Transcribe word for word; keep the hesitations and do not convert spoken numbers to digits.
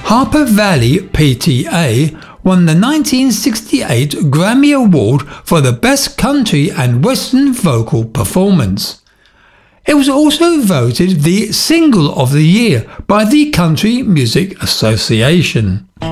Harper Valley P T A won the nineteen sixty-eight Grammy Award for the Best Country and Western Vocal Performance. It was also voted the Single of the Year by the Country Music Association.